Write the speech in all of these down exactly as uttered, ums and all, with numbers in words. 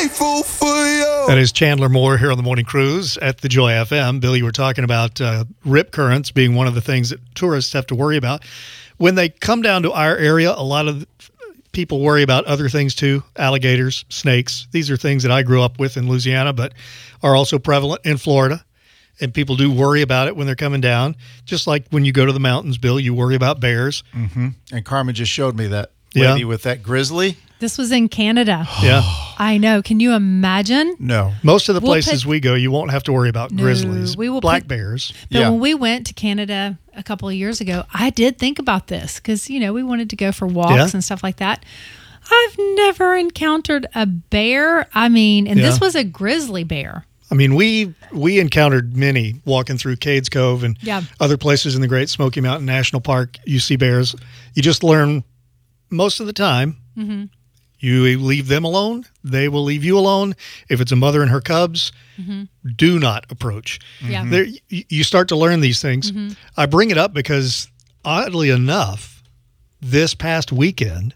grateful for you. That is Chandler Moore here on the Morning Cruise at the Joy F M. Bill, you were talking about uh, rip currents being one of the things that tourists have to worry about. When they come down to our area, a lot of people worry about other things too, alligators, snakes. These are things that I grew up with in Louisiana, but are also prevalent in Florida. And people do worry about it when they're coming down. Just like when you go to the mountains, Bill, you worry about bears. Mm-hmm. And Carmen just showed me that lady Yeah. with that grizzly. This was in Canada. Yeah. I know. Can you imagine? No. Most of the We'll places pick- we go, you won't have to worry about No, grizzlies, we will black pick- bears. But Yeah. when we went to Canada a couple of years ago, I did think about this because, you know, we wanted to go for walks Yeah. and stuff like that. I've never encountered a bear. I mean, and Yeah. this was a grizzly bear. I mean, we we encountered many walking through Cades Cove and Yeah. other places in the Great Smoky Mountain National Park. You see bears. You just learn most of the time. Mm-hmm. You leave them alone. They will leave you alone. If it's a mother and her cubs, Mm-hmm. do not approach. Yeah. There, y- you start to learn these things. Mm-hmm. I bring it up because, oddly enough, this past weekend,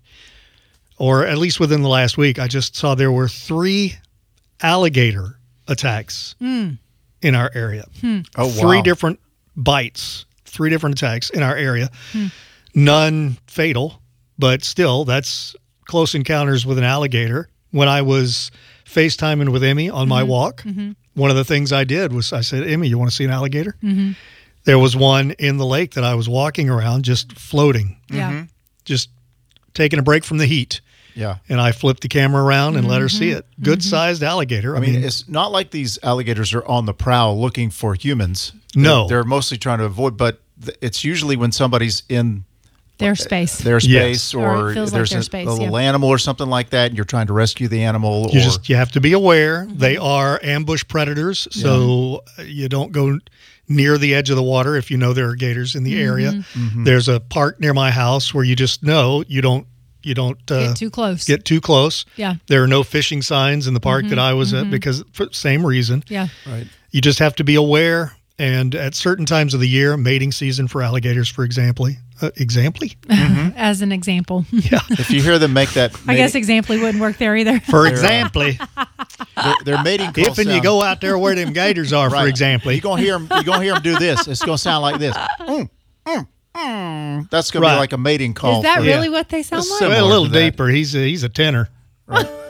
or at least within the last week, I just saw there were three alligator attacks Mm. in our area. Oh, wow. Three different bites, three different attacks in our area. Hmm. None fatal, but still, that's close encounters with an alligator. When I was FaceTiming with Emmy on my walk, Mm-hmm. one of the things I did was I said, Emmy, you want to see an alligator? Mm-hmm. There was one in the lake that I was walking around just floating, Yeah. just taking a break from the heat. Yeah. And I flipped the camera around and let her see Mm-hmm. it. Good sized alligator. I mean, it's not like these alligators are on the prowl looking for humans. No. They're, they're mostly trying to avoid, but th- it's usually when somebody's in Their space. their Yes. space Or or, it feels like there's their a, space, a little yeah. animal or something like that, and you're trying to rescue the animal. You or just you have to be aware Mm-hmm. they are ambush predators, so you don't go near the edge of the water if you know there are gators in the area. Mm-hmm. There's a park near my house where you just know you don't you don't uh, Get too close. get too close. Yeah. There are no fishing signs in the park Mm-hmm. that I was at because for same reason. Yeah. right. You just have to be aware. And at certain times of the year, mating season for alligators, for example, uh, example, As an example. yeah, If you hear them make that, I mating, guess example wouldn't work there either. for example, their, their mating call if and you sound- go out there where them gators are, for Right. example, You're gonna hear them. You're gonna hear them do this. It's gonna sound like this. Mm, mm, mm. That's gonna Right. be like a mating call. Is that for- really what they sound It's like? similar. a little to that. deeper. He's a, he's a tenor. Right.